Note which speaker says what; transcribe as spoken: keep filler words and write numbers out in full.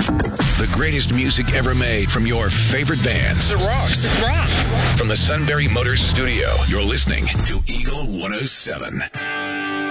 Speaker 1: The greatest music ever made from your favorite bands.
Speaker 2: It rocks. It rocks.
Speaker 1: From the Sunbury Motors Studio, you're listening to Eagle one oh seven.